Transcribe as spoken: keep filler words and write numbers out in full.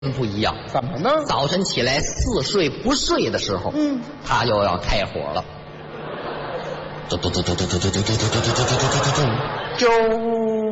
不一样， 怎么呢？ 早晨起来似睡不睡的时候， 嗯， 他又要开火了。嘟嘟嘟嘟嘟嘟嘟嘟嘟嘟嘟嘟嘟嘟嘟嘟， 啾。